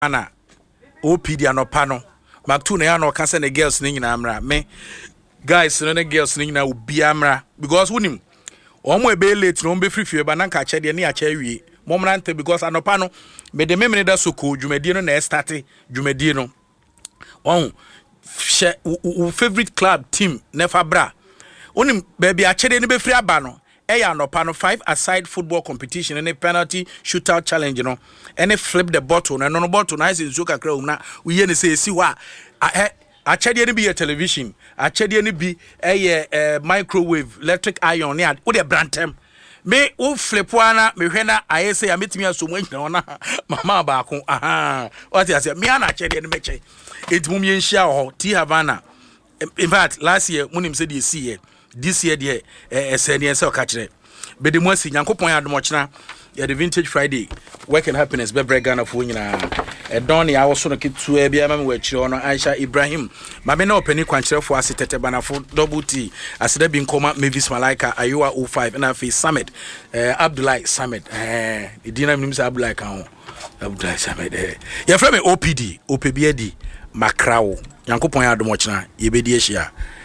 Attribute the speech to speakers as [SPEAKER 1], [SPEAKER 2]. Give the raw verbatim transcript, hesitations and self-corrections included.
[SPEAKER 1] ana O P D anopa no Mark two na ya no ka say the girls ni nyina amra me guys no the girls ni nyina obi amra because wonim omo ebe late no be free free ba na nka che de ne ya che wie momrante because anopa no me de memene da soko dwumadi no na start dwumadi no on wo favorite club team never bra onim baby a chede ne be free aba no eya anopa no five aside football competition and a penalty shootout challenge no and flip the bottle no no bottle na is nso kakra um na we ye ne say si wa a chede ne be a television a chede ne bi eh microwave electric iron ne wo de brantem me wo flip wana me hwe na aye say ametimi asomo anyina ona mama ba ko aha what you say me ana chede ne meche etimum ye nhia ho T Havana. In fact last year munim say dey see here this year dey eh senior say o ka kire be de mo asi Nyankopon adom ochina ya the Vintage Friday work and happiness be brega na fo nyina e don ya wo so no ketu e bia mama we kire ono Aisha Ibrahim mame na opani kwankirefo asetete banafo double T aseda bi nkoma Mavis Malaika Ayowa oh five na fe Summit eh Abdullahi Summit eh idina mnim say Abdullahi kan ho Abdullahi Summit eh ya frame O P D O P B D Makrawo Nyankopon adom ochina ye be di ehia